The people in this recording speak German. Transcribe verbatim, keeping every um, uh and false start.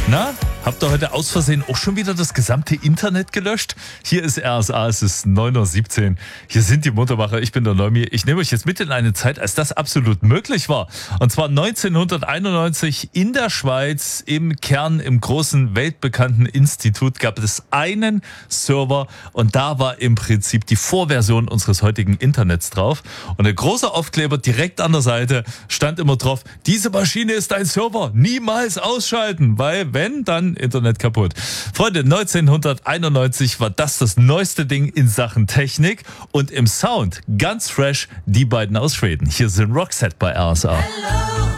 Na, habt ihr heute aus Versehen auch schon wieder das gesamte Internet gelöscht? Hier ist R S A, es ist neun Uhr siebzehn. Hier sind die Mutterwache, ich bin der Neumi. Ich nehme euch jetzt mit in eine Zeit, als das absolut möglich war. Und zwar neunzehnhunderteinundneunzig in der Schweiz, im Kern, im großen weltbekannten Institut, gab es einen Server und da war im Prinzip die Vorversion unseres heutigen Internets drauf. Und der große Aufkleber direkt an der Seite stand immer drauf: Diese Maschine ist ein Server, niemals ausschalten, weil wenn, dann Internet kaputt. Freunde, neunzehnhunderteinundneunzig war das das neueste Ding in Sachen Technik und im Sound ganz fresh die beiden aus Schweden. Hier sind Roxette bei R S A. Hello.